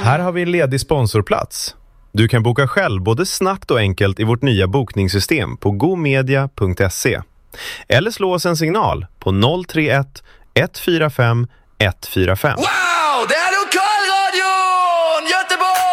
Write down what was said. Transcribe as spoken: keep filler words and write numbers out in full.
Här har vi en ledig sponsorplats. Du kan boka själv både snabbt och enkelt i vårt nya bokningssystem på gomedia punkt se. Eller slå oss en signal på noll tre ett ett fyra fem ett fyra fem. Wow!